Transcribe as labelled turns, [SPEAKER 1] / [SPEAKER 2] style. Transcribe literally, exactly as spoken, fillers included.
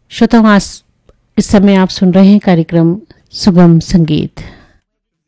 [SPEAKER 1] श्रोताओं, आज इस समय आप सुन रहे हैं कार्यक्रम सुगम संगीत।